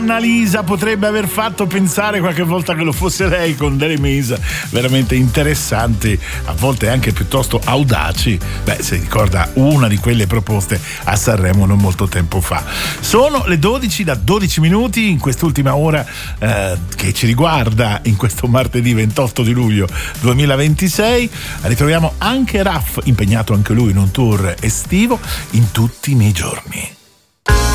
Annalisa potrebbe aver fatto pensare qualche volta che lo fosse lei, con delle mise veramente interessanti, a volte anche piuttosto audaci. Si ricorda una di quelle proposte a Sanremo non molto tempo fa. Sono le 12 da 12 minuti in quest'ultima ora che ci riguarda, in questo martedì 28 di luglio 2026. Ritroviamo anche Raf, impegnato anche lui in un tour estivo, In tutti i miei giorni.